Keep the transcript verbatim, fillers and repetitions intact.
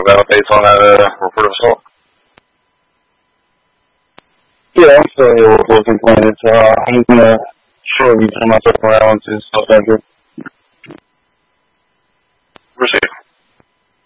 got updates on that uh, report of assault? Yeah, I'm still here with Wilson Planet, so uh, I'm gonna shortly turn myself around to South Denver. Proceed.